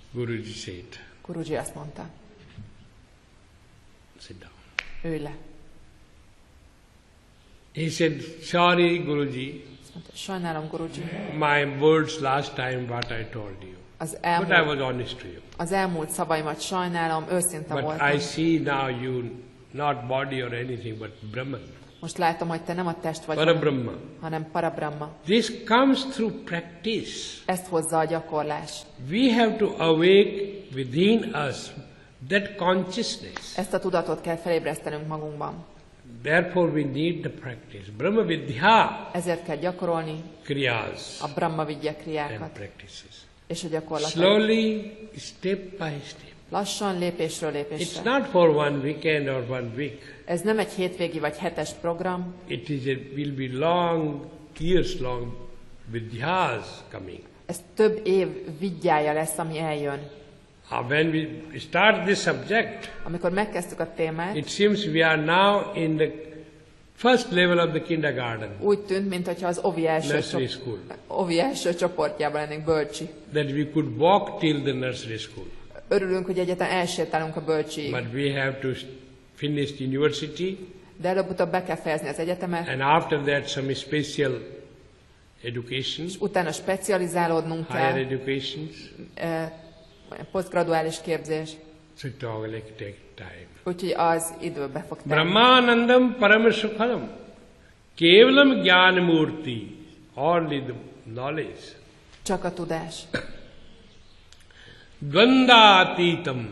Guruji said, Guruji azt mondta, sit down. ülj le. He said, sorry Guruji, Azt mondta, sajnálom Guruji, my words last time what I told you. But I was honest to you. Az elmúlt szavaimat sajnálom, őszinte But voltam. I see now you not body or anything but Brahman. Most látom, hogy te nem a test vagy, Parabrahma. hanem Parabrahma. This comes through practice. Ezt hozza a gyakorlás. We have to awake within us that consciousness. Ezt a tudatot kell felébresztenünk magunkban. Therefore we need the practice. Brahma Vidya Ezért kell gyakorolni kriyas a Brahma Vidya and kriákat practices. és a gyakorlatot. Slowly, step by step. Lassan, lépésről It's lépésre. not for one weekend or one week. Ez nem egy hétvégi vagy hetes program, Will be long, years long vidyas coming. ez több év vigyája lesz, ami eljön. When we start this subject, Amikor megkezdtük a témát, it seems we are now in the first level of the kindergarten, úgy tűnt, mintha az nursery school, ovi első csoportjában lennénk, bölcsi. that we could walk till the nursery school. Örülünk, hogy egyáltalán elsétálunk a bölcsiig, But we have to finish the university, de előbb-utóbb be kell fejezni az egyetemet, and after that some special education, és utána specializálódnunk higher kell, educations. posztgraduális képzés, So it all take time. úgyhogy az időbe fog tenni. Brahmanandam Paramasukhalam. Kevalam Jnanamurti. Only the knowledge. Csak a tudás. Dvandatitam.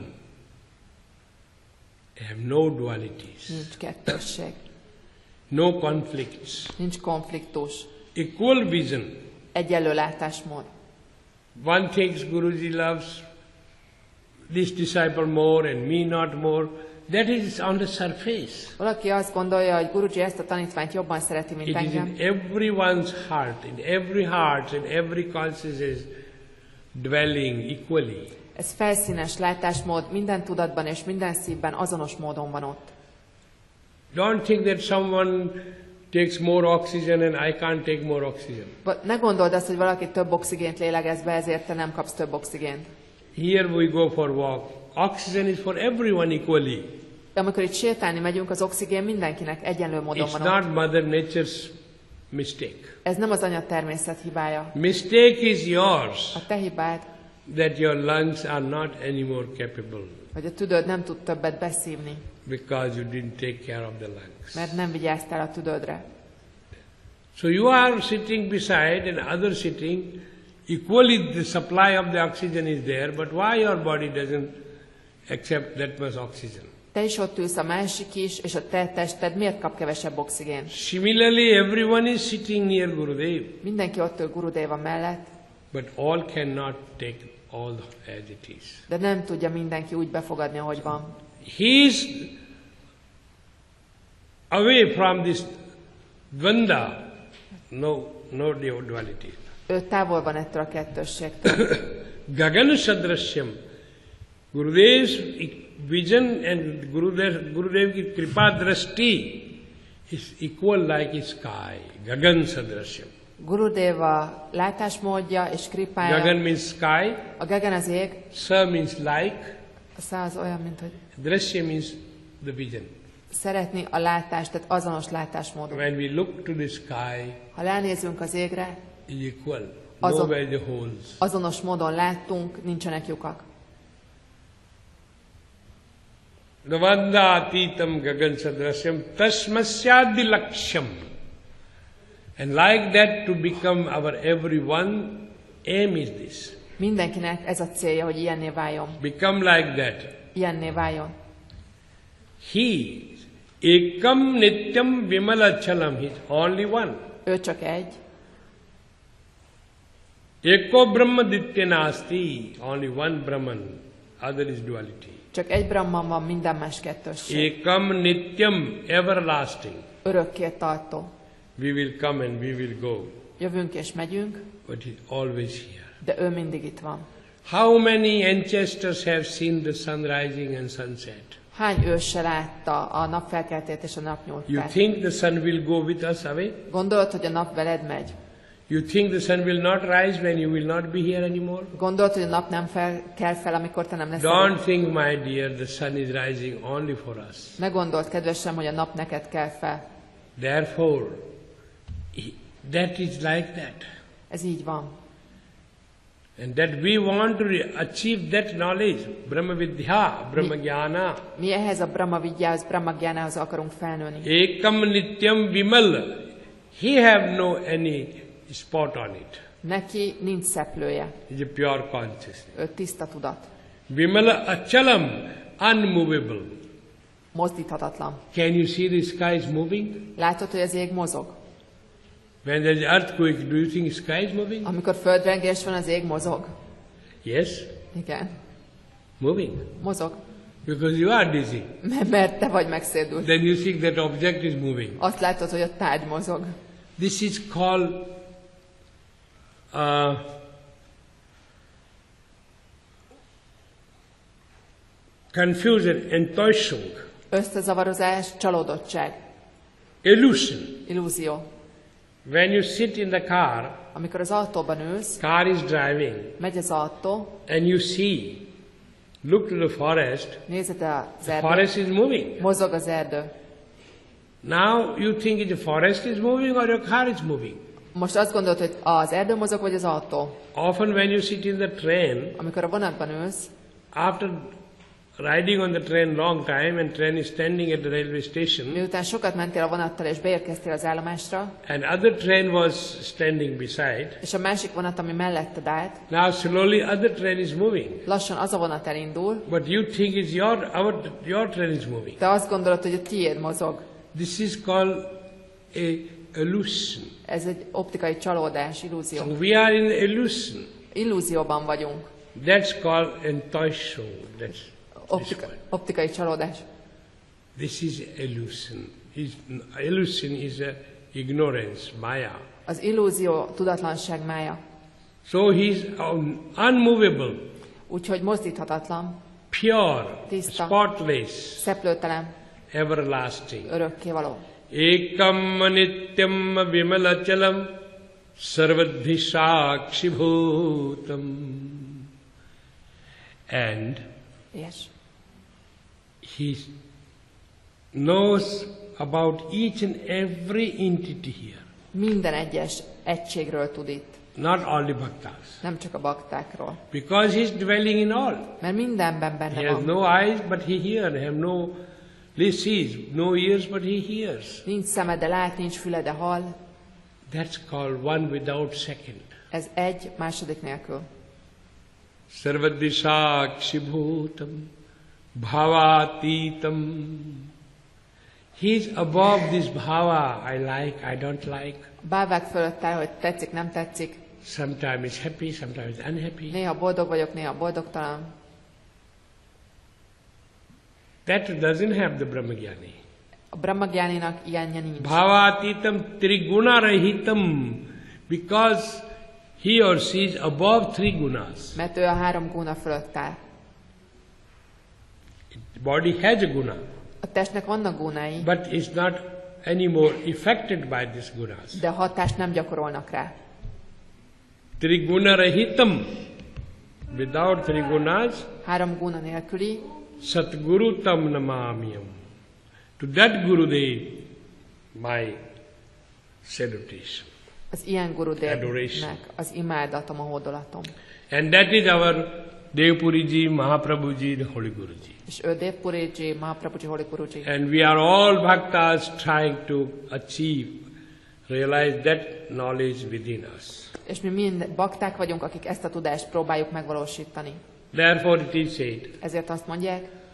Have no dualities. Nincs kettősség, No conflicts. nincs konfliktus, Equal vision. egyenlő látásmód. One thinks Guruji loves this disciple more and me not more. That is on the surface. Valaki azt gondolja, hogy Guruji ezt a tanítványt jobban szereti, mint It is engem. in everyone's heart, in every consciousness dwelling equally. Ez felszínes látásmód, minden tudatban és minden szívben azonos módon van ott. Don't think that someone takes more oxygen and I can't take more oxygen. Ne gondold azt, hogy valaki több oxigént lélegez be, ezért te nem kapsz több oxigént. Here we go for walk. Oxygen is for everyone equally. De amikor itt sétálni megyünk, az oxigén mindenkinek egyenlő módon It's van not ott. Mother Nature's mistake. Ez nem az anya természet hibája. Mistake is yours A te hibád, that your lungs are not anymore capable hogy a tüdőd nem tud többet beszívni, because you didn't take care of the lungs. mert nem vigyáztál a tüdődre. So you are sitting beside and other sitting, equally the supply of the oxygen is there, but why your body doesn't accept that much oxygen? Te is ott ülsz, a másik is, és a te tested miért kap kevesebb oxigént? Similarly, everyone is sitting near Gurudev, Mindenki ott ül Gurudeva mellett, but all cannot take all as it is. de nem tudja mindenki úgy befogadni, ahogy van. He is away from this dvanda, no duality. Ő távol van ettől a kettősségtől. Gagan Sadrashyam. Gurudev's vision and Gurudev ki kripa drashti is equal like a sky. Gagan Sadrashyam. Gurudeva látásmódja és kripája. Gagan means sky, A gagan az ég, sa means like, a szá az olyan, mint hogy drashya means the vision. szeretni a látást, tehát azonos látásmódot. When we look to the sky, Ha ránézünk az égre, is equal. Azon- Nowhere the holes. azonos módon láttunk, nincsenek lyukak. Navandatitam gagan sadrasyam tasmasyadi laksham. And like that to become our everyone, aim is this. Mindenkinek ez a célja, hogy ilyenné váljon. Become like that. Ilyenné váljon. He ekam nityam vimalachalam. He is only one. Ő csak egy. Eko brahmaditya nasti. Only one Brahman. Other is duality. Csak egy Brahman van, minden más kettősség. Ekam nityam, everlasting. Örökké tartó. We will come and we will go. Jövünk és megyünk, But he is always here. de ő mindig itt van. How many ancestors have seen the sun rising and sunset? Hány őse látta a napfelkeltét és a You napnyújtást? think the sun will go with us away? Gondolod, hogy a nap veled megy? You think the sun will not rise when you will not be here anymore? Gondolod, hogy a nap nem kell fel, amikor te nem leszel? Don't think, my dear, the sun is rising only for us. Ne gondold, kedvesem, hogy a nap neked kell fel. Therefore, that is like that. Ez így van. And that we want to achieve that knowledge, Brahma Vidya, Brahma Jnana. Mi ehhez a Brahma Vidyához, Brahma Jnánához akarunk felnőni. Ekam nityam vimal. He have no any spot on it. Neki nincs szeplője. It's a pure consciousness. Ő tiszta tudat. Vimala achalam, unmovable. Mozdíthatatlan. Can you see the sky is moving? Látod, hogy az ég mozog? When there is earthquake, do you think sky is moving? Amikor földrengés van, az ég mozog? Yes, Igen. moving. Mozog. Because you are dizzy. Mert te vagy megszédült. Then you think that object is moving. Azt látod, hogy a tárgy mozog. This is called confusion, Enttäuschung, Összezavarozás, csalódottság, illusion. illúzió. When you sit in the car, Amikor az autóban ülsz, car is driving, megy az autó, and you see, look to the forest, nézed az the erdőt, forest is moving. mozog az erdő. Now you think the forest is moving or your car is moving. Most azt gondolod, hogy az erdő mozog, vagy az autó? Often when you sit in the train, Amikor a vonatban ülsz, after riding on the train long time and train is standing at the railway station, miután sokat mentél a vonattal és beérkeztél az állomásra, and other train was standing beside, és a másik vonat, ami melletted állt, now slowly other train is moving. lassan az a vonat elindul, But you think it's your train is moving. te azt gondolod, hogy a tiéd mozog. This is called a illusion. Ez egy optikai csalódás, illúzió. So we are in illusion. Illúzióban vagyunk. That's called Enttäuschung. That's Optikai csalódás. this is illusion. Illusion is a ignorance, maya. Az illúzió tudatlanság mája. So he is unmovable, Úgyhogy mozdíthatatlan, pure, Tiszta. spotless, szeplőtelen, everlasting. örökkévaló. Ekam nityam vimalachalam sarvadhi sakshi bhutam. And És he knows about each and every entity here. minden egyes egységről tud itt. Not only bhaktas. Nem csak a baktákról. Because he is dwelling in all. Mert mindenben He benne has van. no eyes, but he hears. Have no sees, no ears, but he hears. Nincs szeme, de lát, nincs füle, de hall. That's called one without second. Ez egy második nélkül. Sarvadhi sakshi bhutam bhavatitam. He is above this bhava. I like, I don't like. Bávák fölött áll, hogy tetszik, nem tetszik. Sometimes happy, sometimes unhappy. Néha boldog vagyok, néha boldogtalan. That doesn't have the Brahmagyani. A Brahmagyáninak ilyenje nincs. Bhavatitam triguna rahitam, because he or she is above three gunas. Mert ő a 3 guna fölött áll. The body has a guna, A testnek vannak gúnái, but is not anymore affected by these gunas. de hatást nem gyakorolnak rá. Triguna rahitam, without three gunas, 3 guna nélküli, Satguru tam namamyam. To that Gurudev, my salutation. az ilyen Adoration. gurudevnek az imádatom, a hódolatom. And that is our Devpuriji, Mahaprabhuji, the Holy Guruji. És ő Devpuriji, Mahaprabhuji, Holy Guruji. And we are all bhaktas trying to achieve, realize that knowledge within us. És mi mind bakták vagyunk, akik ezt a tudást próbáljuk megvalósítani. Therefore it is said, Ezért azt mondják,